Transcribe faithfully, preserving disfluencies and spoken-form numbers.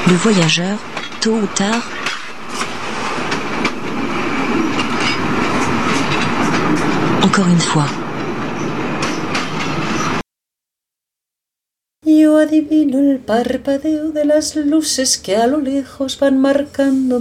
Le voyageur, tôt ou tard, encore une fois. Yo adivino el parpadeo de las luces que a lo lejos van marcando